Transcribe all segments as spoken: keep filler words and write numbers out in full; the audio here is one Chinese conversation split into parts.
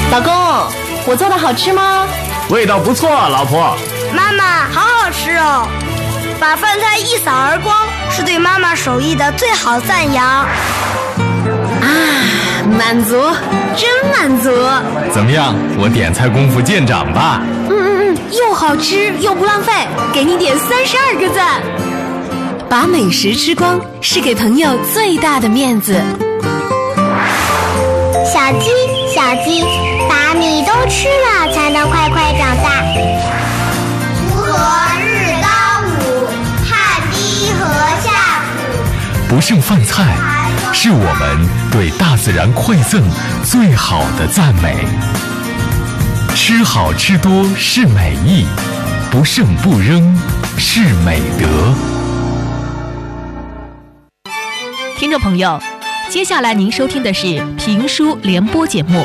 老公，我做的好吃吗？ 味道不错，老婆。 妈妈，好好吃哦！把饭菜一扫而光，是对妈妈手艺的最好赞扬。 啊，满足，真满足！ 怎么样，我点菜功夫见长吧？ 嗯嗯嗯，又好吃又不浪费，给你点三十二个赞。把美食吃光，是给朋友最大的面子。 小鸡，小鸡，把米都吃了，才能快快长大。锄禾日当午，汗滴禾下土。 不剩饭菜，是我们对大自然馈赠最好的赞美。吃好吃多是美意，不剩不扔是美德。 听众朋友，接下来您收听的是评书联播节目。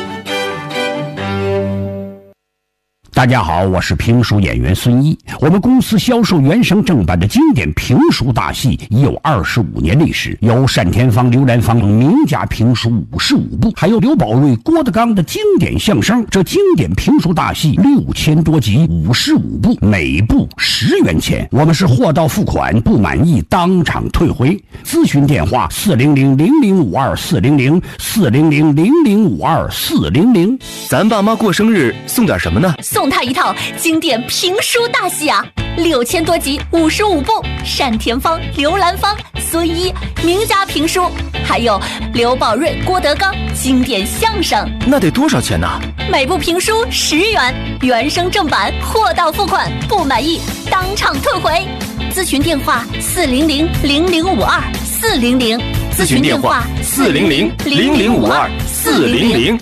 大家好，我是评书演员孙一。我们公司销售原声正版的经典评书大戏已有二十五年历史，有单田芳、刘兰芳等名家评书五十五部，还有刘宝瑞、郭德纲的经典相声。这经典评书大戏六千多集，五十五部，每部十元钱。我们是货到付款，不满意当场退回。咨询电话：四零零零零五二四零零四零零零零五二四零零。 咱爸妈过生日送点什么呢？ 送他一套经典评书大戏啊，六千多集，五十五部，单田芳、刘兰芳、孙一名家评书，还有刘宝瑞、郭德纲经典相声。 那得多少钱呢？ 每部评书十元，原声正版，货到付款，不满意当场退回。咨询电话：四零零零零五二四零零。 咨询电话：四零零零零五二四零零。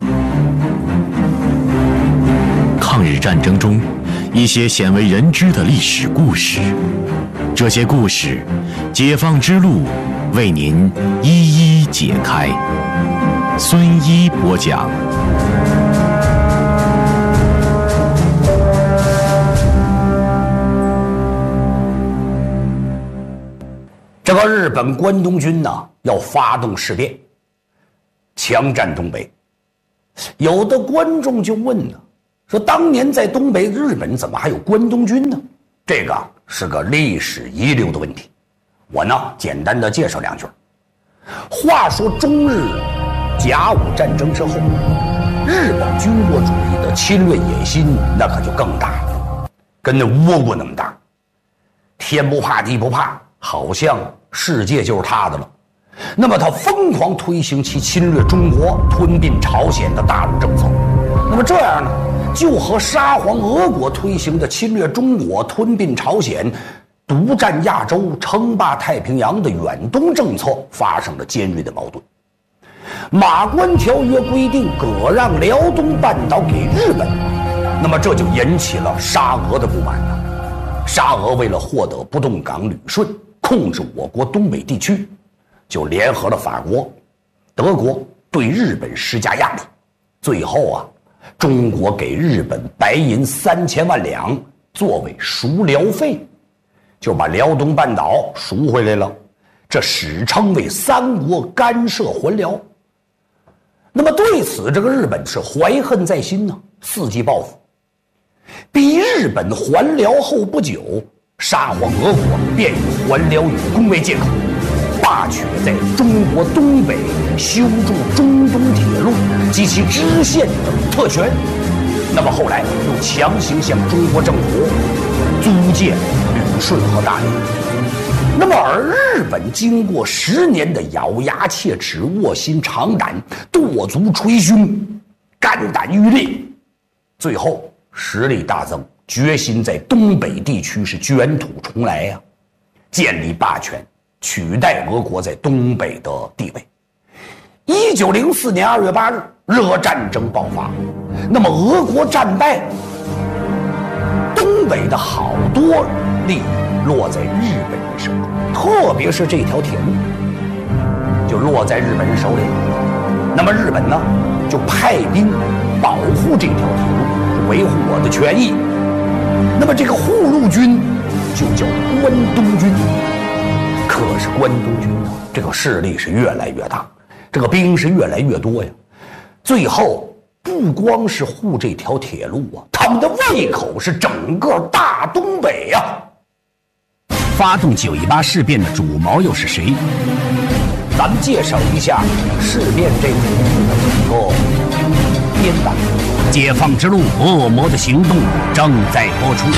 抗日战争中，一些鲜为人知的历史故事，这些故事，解放之路为您一一解开。孙一播讲。 这个日本关东军呢，要发动事变，强占东北。有的观众就问呢，说当年在东北日本怎么还有关东军呢？这个是个历史遗留的问题。我呢简单的介绍两句。话说中日甲午战争之后，日本军国主义的侵略野心那可就更大了，跟那倭国那么大，天不怕地不怕，好像世界就是他的了。那么他疯狂推行其侵略中国、吞并朝鲜的大陆政策。那么这样呢，就和沙皇俄国推行的侵略中国、吞并朝鲜、独占亚洲、称霸太平洋的远东政策发生了尖锐的矛盾。马关条约规定割让辽东半岛给日本，那么这就引起了沙俄的不满了。沙俄为了获得不动港旅顺，控制我国东北地区，就联合了法国、德国对日本施加压力。最后啊，中国给日本白银三千万两作为赎辽费，就把辽东半岛赎回来了。这史称为三国干涉还辽。那么对此，这个日本是怀恨在心呢，伺机报复。逼日本还辽后不久，沙皇俄国便以还辽有功为借口，霸取在中国东北修筑中东铁路及其支线等特权。那么后来又强行向中国政府租借旅顺和大连。那么而日本经过十年的咬牙切齿、卧薪尝胆、跺足捶胸、肝胆欲裂，最后实力大增，决心在东北地区是卷土重来呀、啊，建立霸权，取代俄国在东北的地位。一九零四年二月八日，日俄战争爆发，那么俄国战败，东北的好多利益落在日本人手中，特别是这条铁路就落在日本人手里。那么日本呢，就派兵保护这条铁路，维护我的权益。那么这个护路军就叫关东军。可是关东军呢，这个势力是越来越大，这个兵是越来越多呀。最后不光是护这条铁路啊，他们的胃口是整个大东北呀、啊。 发动九一八事变的主谋又是谁？ 咱们介绍一下事变这个几个编导。 解放之路，恶魔的行动正在播出。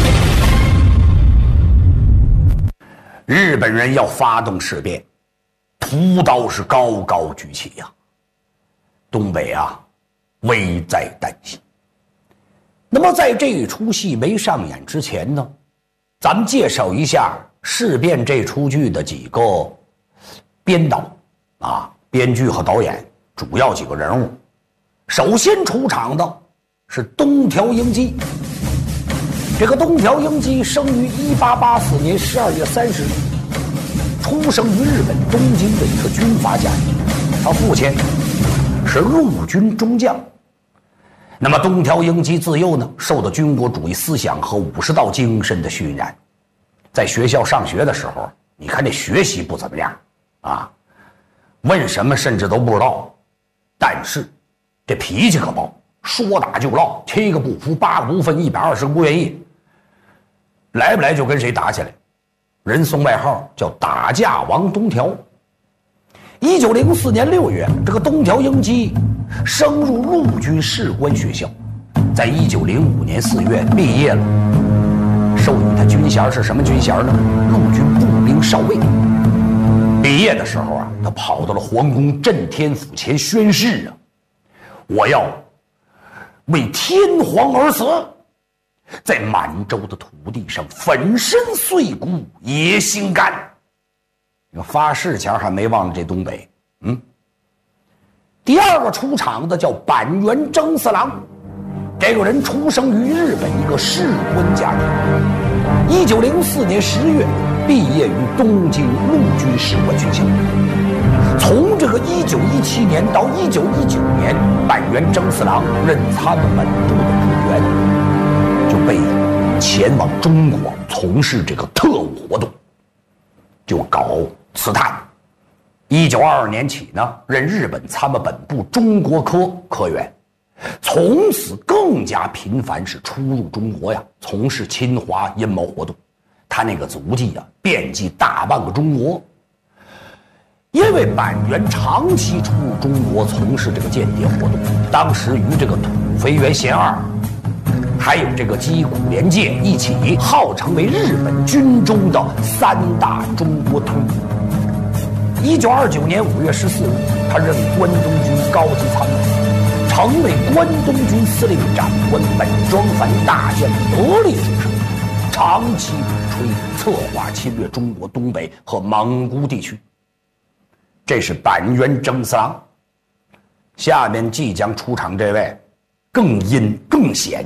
日本人要发动事变，屠刀是高高举起呀、啊，东北啊危在旦夕。那么在这一出戏没上演之前呢，咱们介绍一下事变这出剧的几个编导啊，编剧和导演，主要几个人物。首先出场的是东条英机。这个东条英机生于一八八四年十二月三十日，出生于日本东京的一个军阀家庭，他父亲是陆军中将。那么东条英机自幼呢，受到军国主义思想和武士道精神的熏染，在学校上学的时候，你看这学习不怎么样啊，问什么甚至都不知道，但是这脾气可暴，说打就唠，七个不服八个不忿，一百二十个不愿意，来不来就跟谁打起来。人送外号叫打架王东条。一九零四年六月，这个东条英机升入陆军士官学校，在一九零五年四月毕业了，授予他军衔是什么军衔呢？陆军步兵少尉。毕业的时候啊，他跑到了皇宫镇天府前宣誓啊，我要为天皇而死，在满洲的土地上粉身碎骨也心甘。发誓前还没忘了这东北。嗯，第二个出场的叫板垣征四郎，这个人出生于日本一个士官家庭，一九零四年十月毕业于东京陆军士官学校。从这个一九一七年到一九一九年，板垣征四郎任参谋本部的部员，就被前往中国从事这个特务活动，就搞刺探。一九二二年起呢，任日本参谋本部中国科科员，从此更加频繁是出入中国呀，从事侵华阴谋活动。他那个足迹啊，遍及大半个中国。因为板垣长期出入中国从事这个间谍活动，当时与这个土肥原贤二还有这个矶谷廉介一起，号称为日本军中的三大中国通。一九二九年五月十四日，他任关东军高级参谋，成为关东军司令长官本庄繁大将得力助手，长期鼓吹策划侵略中国东北和蒙古地区。这是板垣征四郎。下面即将出场这位更阴更险。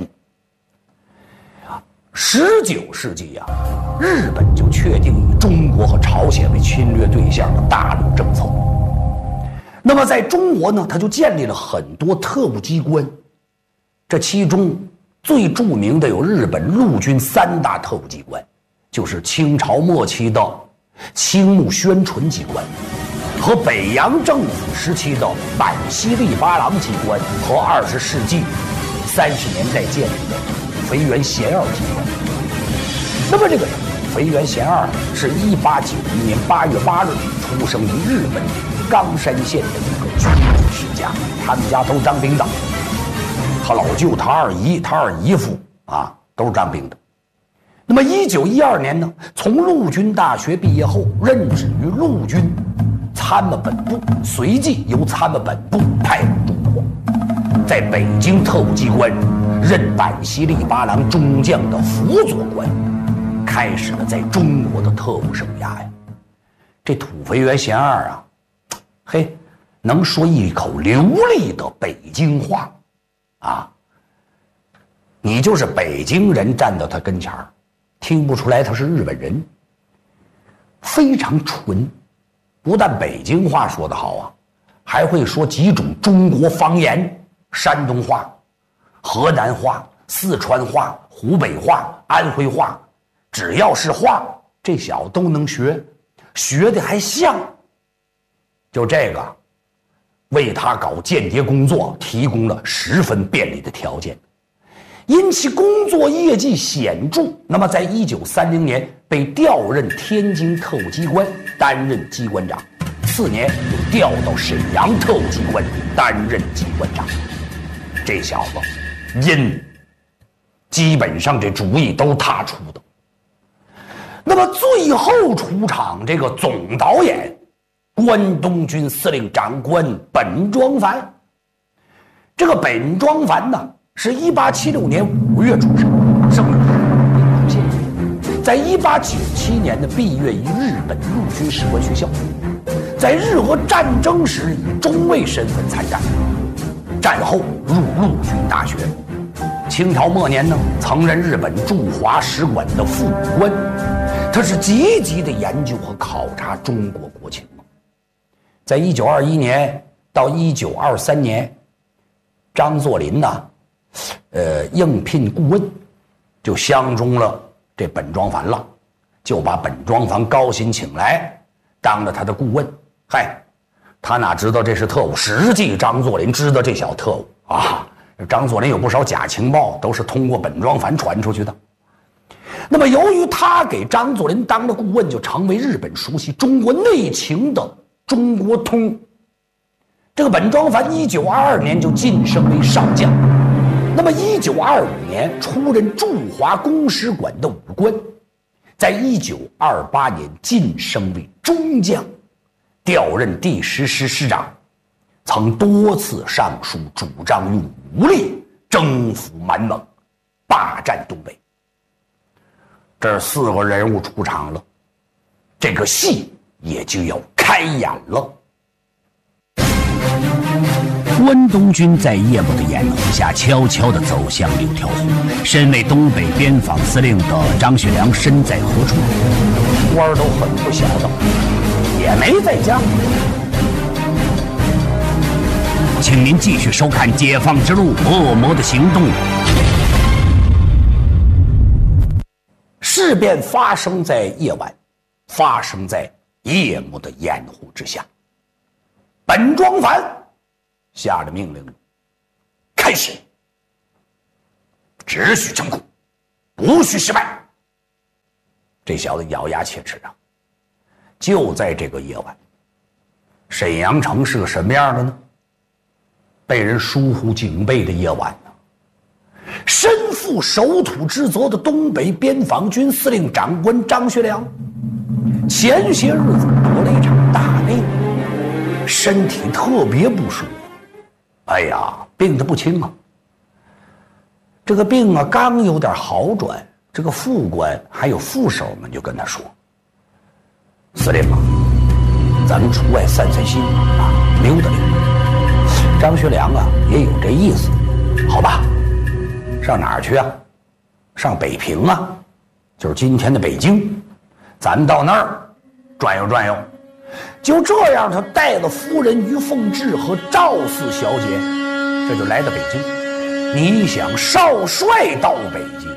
十九世纪呀、啊，日本就确定以中国和朝鲜为侵略对象的大陆政策。那么在中国呢，他就建立了很多特务机关，这其中最著名的有日本陆军三大特务机关，就是清朝末期的青木宣纯机关，和北洋政府时期的板西利八郎机关，和二十世纪三十年代建立的土肥原贤二机关。那么这个土肥原贤二是一八九一年八月八日出生于日本冈山县的一个军人世家，他们家都是当兵的，他老舅、他二姨、他二姨夫啊都是当兵的。那么一九一二年呢，从陆军大学毕业后，任职于陆军参谋本部，随即由参谋本部派入中国，在北京特务机关任板西利八郎中将的辅佐官，开始了在中国的特务生涯呀。这土肥原贤二啊，嘿，能说一口流利的北京话啊，你就是北京人站到他跟前儿，听不出来他是日本人，非常纯。不但北京话说得好啊，还会说几种中国方言，山东话、河南话、四川话、湖北话、安徽话，只要是话，这小子都能学，学的还像。就这个， 为他搞间谍工作提供了十分便利的条件。因其工作业绩显著，那么在一九三零年被调任天津特务机关，担任机关长，次年又调到沈阳特务机关担任机关长。这小子阴，基本上这主意都他出的。那么最后出场这个总导演，关东军司令长官本庄繁。这个本庄繁呢，是一八七六年五月出生，生于兵库县，在一八九七年的毕业于日本陆军士官学校，在日俄战争时以中尉身份参战，战后入陆军大学。清朝末年呢，曾任日本驻华使馆的副武官，他是积极的研究和考察中国国情。在一九二一年到一九二三年，张作霖呢，呃，应聘顾问，就相中了这本庄繁了，就把本庄繁高薪请来，当了他的顾问。嗨，他哪知道这是特务？实际张作霖知道这小特务啊。张作霖有不少假情报，都是通过本庄繁传出去的。那么，由于他给张作霖当了顾问，就成为日本熟悉中国内情的中国通。这个本庄繁一九二二年就晋升为少将，那么一九二五年出任驻华公使馆的武官，在一九二八年晋升为中将，调任第十师师长，曾多次上书主张用武力征服满蒙，霸占东北。这四个人物出场了，这个戏也就要开演了。 关东军在叶某的眼红下悄悄地走向六条湖，身为东北边防司令的张学良身在何处？ 官都很不晓得，也没在家。 请您继续收看《解放之路：恶魔的行动》。 事变发生在夜晚，发生在叶某的掩护之下。本庄繁下了命令，开始，只许成功，不许失败。这小子咬牙切齿啊！就在这个夜晚，沈阳城是个什么样的呢？被人疏忽警备的夜晚呢，身负守土之责的东北边防军司令长官张学良，前些日子得了一场大病，身体特别不舒服。哎呀，病得不轻啊！这个病啊，刚有点好转，这个副官还有副手们就跟他说：“司令啊，咱们出外散散心啊，溜达溜达。”张学良啊，也有这意思，好吧？上哪儿去啊？上北平啊，就是今天的北京。咱们到那儿转悠转悠。就这样，他带了夫人于凤至和赵四小姐，这就来到北京。你想，少帅到北京，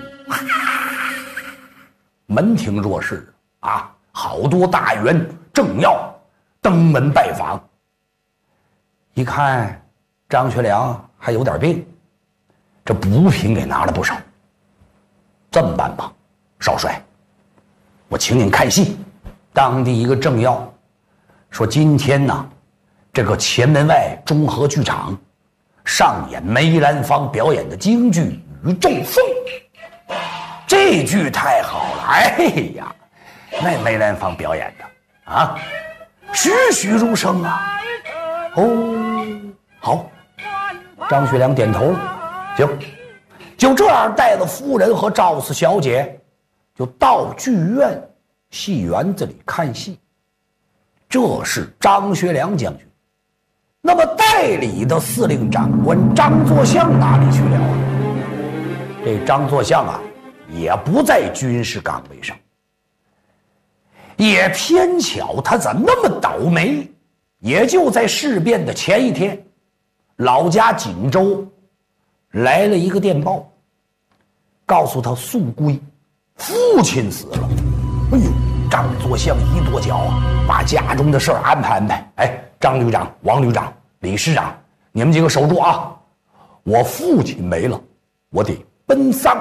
门庭若市啊，好多大员政要登门拜访。一看张学良还有点病，这补品给拿了不少。这么办吧，少帅，我请您看戏。当地一个政要说，今天呢，这个前门外中和剧场上演梅兰芳表演的京剧《与众凤》，这剧太好了。哎呀，那梅兰芳表演的啊，栩栩如生啊。哦，好，张学良点头了。行，就这样带着夫人和赵四小姐，就到剧院戏园子里看戏。这是张学良将军。那么代理的司令长官张作相哪里去了啊？这张作相啊，也不在军事岗位上。也偏巧他怎么那么倒霉，也就在事变的前一天，老家锦州来了一个电报，告诉他宿归，父亲死了。哎呦，张作相一跺脚啊，把家中的事儿安排安排。哎，张旅长、王旅长， 李师长，你们几个守住啊！我父亲没了，我得奔丧。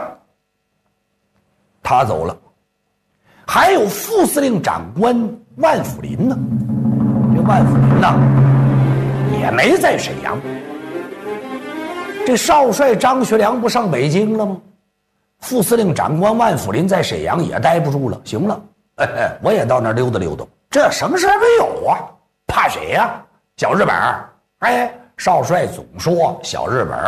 他走了，还有副司令长官万福林呢。这万福林呢，也没在沈阳。这少帅张学良不上北京了吗？副司令长官万福林在沈阳也待不住了。行了，哎，我也到那儿溜达溜达。这什么事没有啊？怕谁呀、啊？小日本。哎，少帅总说小日本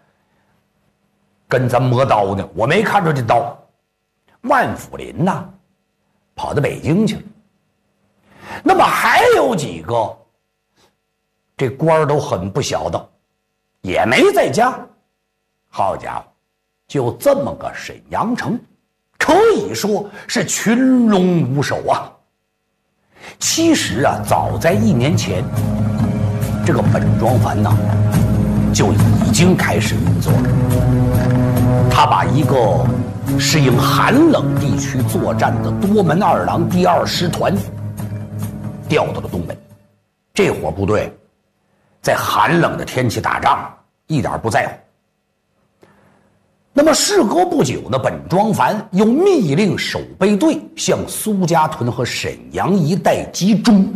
跟咱磨刀呢，我没看着这刀。万福林呐，跑到北京去了。那么还有几个，这官都很不小的，也没在家。好家伙，就这么个沈阳城，可以说是群龙无首啊。其实啊，早在一年前，这个本庄繁呢就已经开始运作了。他把一个适应寒冷地区作战的多门二郎第二师团调到了东北。这伙部队在寒冷的天气打仗一点不在乎。那么事隔不久呢，本庄繁又密令守备队向苏家屯和沈阳一带集中。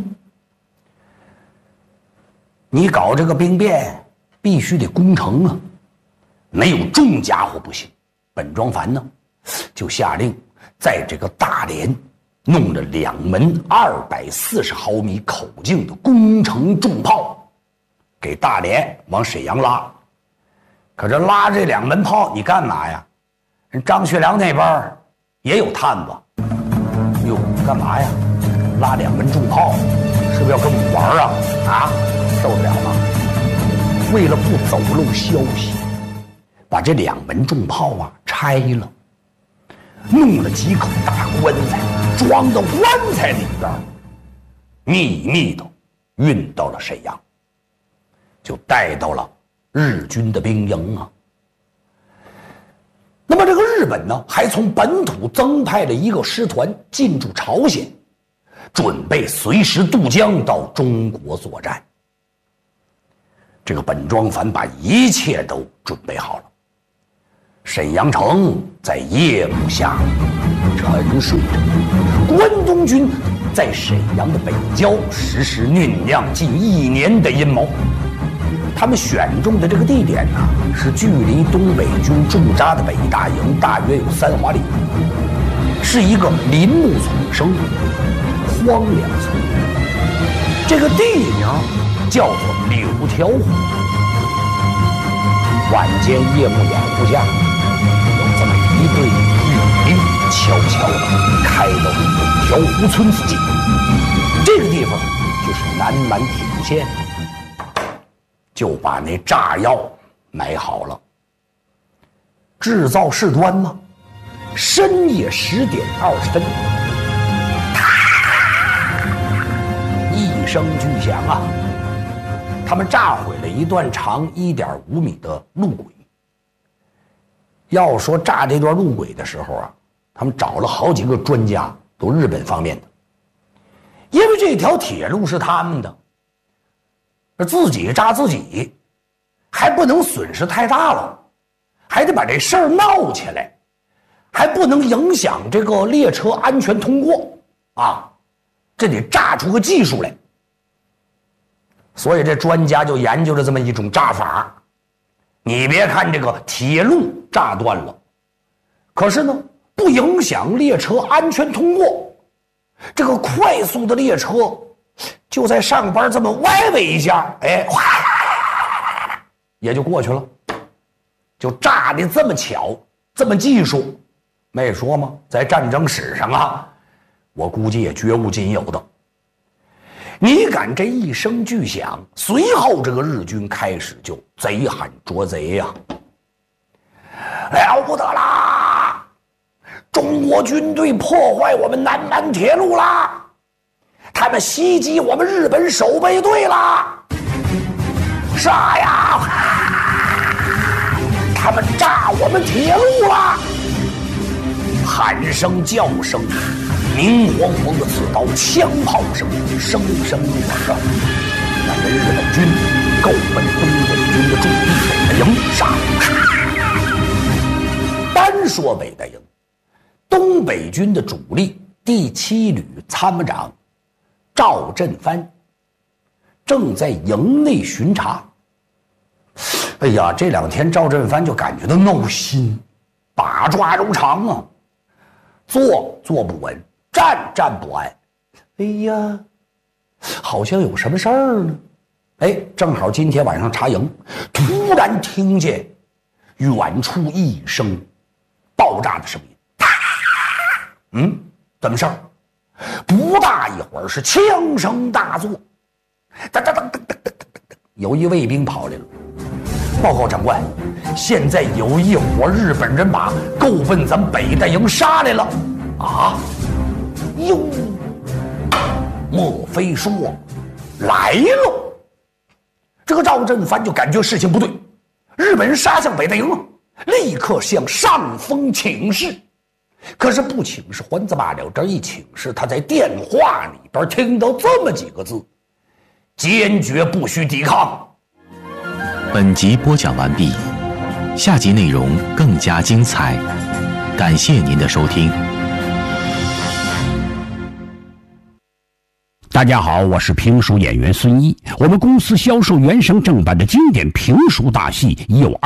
你搞这个兵变必须得攻城啊，没有重家伙不行。本庄繁呢就下令在这个大连弄了两门二百四十毫米口径的攻城重炮，给大连往沈阳拉。可这拉这两门炮你干嘛呀？人张学良那边也有探子。哟，干嘛呀？拉两门重炮，是不是要跟我们玩啊？啊，受得了吗？为了不走漏消息，把这两门重炮啊拆了，弄了几口大棺材，装到棺材里边，秘密的运到了沈阳，就带到了日军的兵营啊。那么这个日本呢，还从本土增派了一个师团进驻朝鲜，准备随时渡江到中国作战。这个本庄繁把一切都准备好了，沈阳城在夜幕下沉睡着，关东军在沈阳的北郊实施酝酿近一年的阴谋。他们选中的这个地点呢，是距离东北军驻扎的北大营大约有三华里，是一个林木丛生、荒凉村。这个地名叫做柳条湖。晚间夜幕掩护下，有这么一队日兵悄悄地开到了柳条湖村附近。这个地方就是南满铁路线。就把那炸药买好了。制造事端呢，深夜十点二十分，一声巨响啊，他们炸毁了一段长一点五米的路轨。要说炸这段路轨的时候啊，他们找了好几个专家，都日本方面的，因为这条铁路是他们的。自己炸自己，还不能损失太大了，还得把这事儿闹起来，还不能影响这个列车安全通过啊，这得炸出个技术来。所以这专家就研究了这么一种炸法。你别看这个铁路炸断了，可是呢不影响列车安全通过，这个快速的列车就在上边这么歪尾一下，哎，也就过去了。就炸的这么巧，这么技术，没说吗？在战争史上啊，我估计也绝无仅有的。你敢这一声巨响，随后这个日军开始就贼喊捉贼呀、啊，了不得啦！中国军队破坏我们南满铁路啦！他们袭击我们日本守备队啦！杀呀！他们炸我们铁路啦！喊声、叫声，明晃晃的刺刀、枪炮声，声声入耳啊！那这日本军够奔东北军的驻地北戴营杀入。单说北戴营，东北军的主力第七旅参谋长赵振藩正在营内巡查。哎呀，这两天赵振藩就感觉到闹心，把抓如常啊，坐坐不稳，站站不安。哎呀，好像有什么事儿呢？哎，正好今天晚上查营，突然听见远处一声爆炸的声音，啪！嗯，怎么事儿？不大一会儿是枪声大作，哒哒哒哒哒哒哒，有一卫兵跑来了。报告长官，现在有一伙日本人马够奔咱北戴营杀来了。啊？哟，莫非说来了？这个赵振藩就感觉事情不对，日本人杀向北戴营了，立刻向上峰请示。可是不请示还则罢了，这一请示，他在电话里边听到这么几个字：坚决不许抵抗。 本集播讲完毕，下集内容更加精彩，感谢您的收听。 大家好，我是评书演员孙一，我们公司销售原声正版的经典评书大戏已有